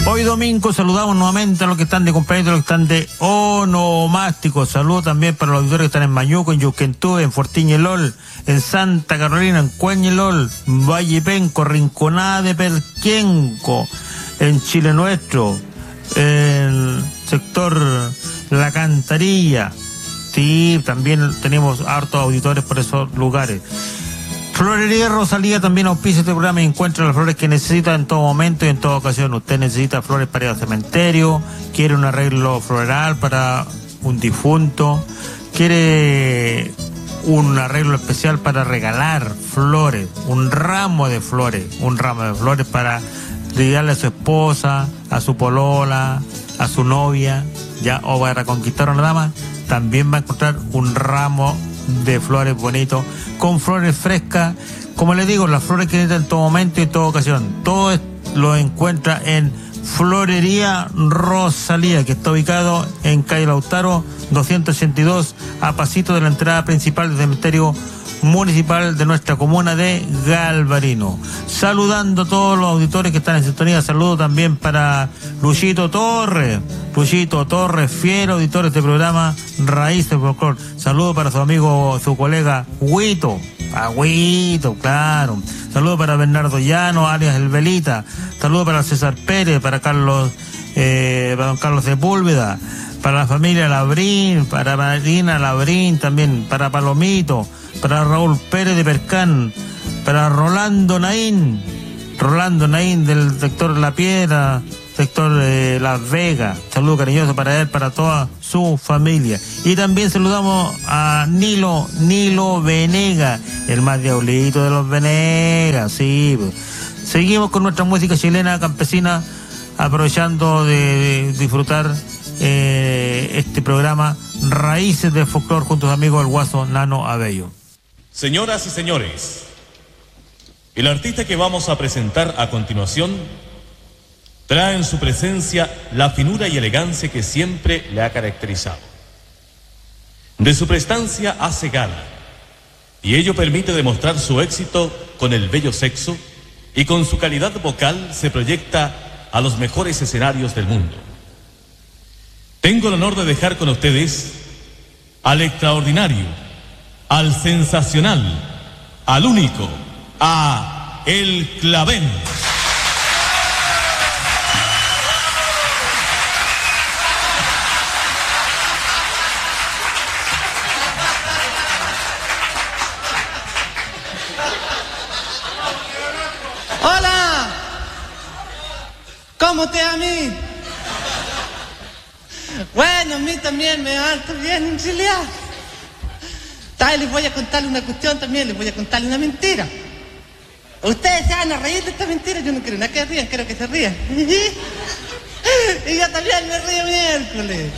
Hoy domingo saludamos nuevamente a los que están de cumpleaños, a los que están de onomástico. Saludos también para los auditores que están en Mayuco, en Yuquentú, en Fortiñelol, en Santa Carolina, en Cueñelol, Valle Penco, Rinconada de Perquenco, en Chile Nuestro, en sector La Cantarilla. Sí, también tenemos hartos auditores por esos lugares. Florería Rosalía también auspicia este programa y encuentra las flores que necesita en todo momento y en toda ocasión. Usted necesita flores para ir al cementerio, quiere un arreglo floral para un difunto, quiere un arreglo especial para regalar flores, un ramo de flores para regalarle a su esposa, a su polola, a su novia, ya, o para conquistar a una dama, también va a encontrar un ramo de flores bonitos, con flores frescas, como les digo, las flores que necesita en todo momento y en toda ocasión. Todo lo encuentra en Florería Rosalía, que está ubicado en calle Lautaro 282, a pasito de la entrada principal del cementerio municipal de nuestra comuna de Galvarino. Saludando a todos los auditores que están en sintonía. Saludo también para Luchito Torres, fiel auditor de este programa Raíces Folclor. Saludo para su amigo, su colega Huito, claro. Saludo para Bernardo Llano, alias El Velita. Saludo para César Pérez, para don Carlos Sepúlveda, para la familia Labrín, para Marina Labrín también, para Palomito, para Raúl Pérez de Percán, para Rolando Naín del sector La Piedra, sector Las Vegas. Saludo cariñoso para él, para toda su familia. Y también saludamos a Nilo Venega, el más diablito de los Venegas, sí. Seguimos con nuestra música chilena campesina, aprovechando de disfrutar este programa Raíces del Folclor junto a sus amigos el Guaso Nano Abello. Señoras y señores, el artista que vamos a presentar a continuación trae en su presencia la finura y elegancia que siempre le ha caracterizado. De su prestancia hace gala, y ello permite demostrar su éxito con el bello sexo, y con su calidad vocal se proyecta a los mejores escenarios del mundo. Tengo el honor de dejar con ustedes al extraordinario, al sensacional, al único, a El Clavén. ¡Hola! ¿Cómo te va a mí? Bueno, a mí también me va harto bien en realidad. Les voy a contarle una cuestión también, les voy a contarle una mentira. Ustedes se van a reír de esta mentira, yo no quiero nada que rían, quiero que se rían. Y yo también me río miércoles.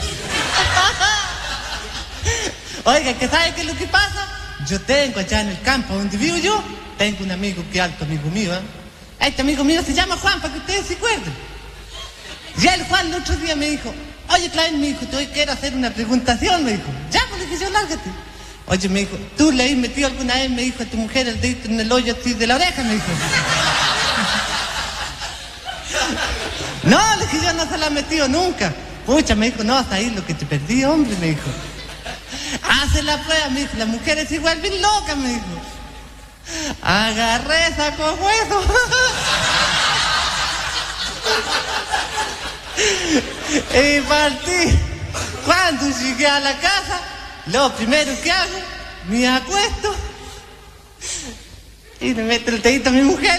Oigan, ¿que saben qué es lo que pasa? Yo tengo allá en el campo donde vivo yo, tengo un amigo que es alto amigo mío, ¿eh? Este amigo mío se llama Juan, para que ustedes se acuerden. Y el Juan el otro día me dijo, oye, Clavín, me dijo, te quiero hacer una preguntación, me dijo. Ya, pues le dije yo, lárgate. Oye, me dijo, ¿tú le has metido alguna vez, me dijo, a tu mujer el dedito en el hoyo así de la oreja? Me dijo. No, le dije yo, no se la ha metido nunca. Pucha, me dijo, no, hasta ahí lo que te perdí, hombre, me dijo. Hace la prueba, me dijo, la mujer es igual bien loca, me dijo. Agarré, sacó hueso. Y partí. Cuando llegué a la casa, lo primero que hago, me acuesto y le meto el dedito a mi mujer.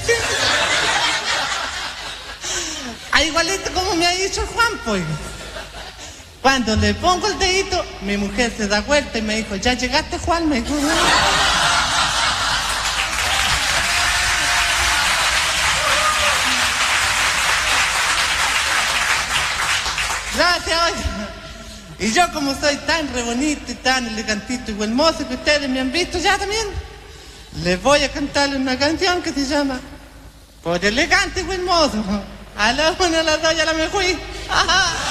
Igualito como me ha dicho el Juan, pues. Cuando le pongo el dedito, mi mujer se da vuelta y me dijo, ¿ya llegaste, Juan? Me dijo, gracias, oye. Y yo, como soy tan re bonito y tan elegantito y buen mozo que ustedes me han visto ya también, les voy a cantarle una canción que se llama Por elegante y buen mozo. A la una, a las dos ya la me fui.